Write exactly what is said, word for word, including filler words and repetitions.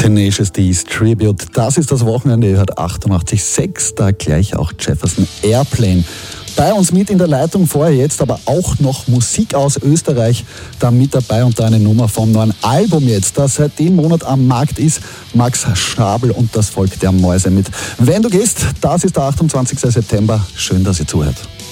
Tenacious D's Tribute. Das ist das Wochenende, ihr hört achtundachtzig Komma sechs, da gleich auch Jefferson Airplane. Bei uns mit in der Leitung vorher jetzt aber auch noch Musik aus Österreich, da mit dabei und da eine Nummer vom neuen Album jetzt, das seit dem Monat am Markt ist, Max Schnabel und das Volk der Mäuse mit Wenn du gehst, das ist der achtundzwanzigste September. Schön, dass ihr zuhört.